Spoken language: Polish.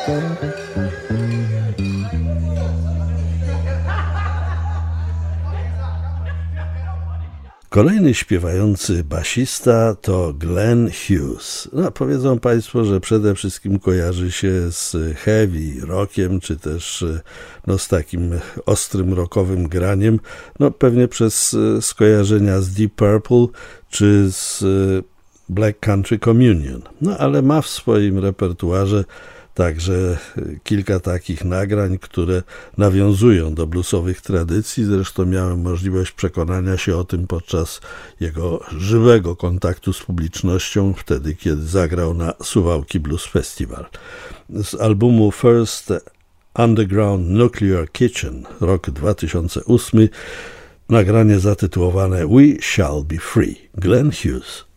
Kolejny śpiewający basista to Glenn Hughes. No, powiedzą Państwo, że przede wszystkim kojarzy się z heavy rockiem, czy też z takim ostrym rockowym graniem, pewnie przez skojarzenia z Deep Purple, czy z Black Country Communion. Ale ma w swoim repertuarze także kilka takich nagrań, które nawiązują do bluesowych tradycji. Zresztą miałem możliwość przekonania się o tym podczas jego żywego kontaktu z publicznością, wtedy kiedy zagrał na Suwałki Blues Festival. Z albumu First Underground Nuclear Kitchen, rok 2008, nagranie zatytułowane We Shall Be Free. Glenn Hughes.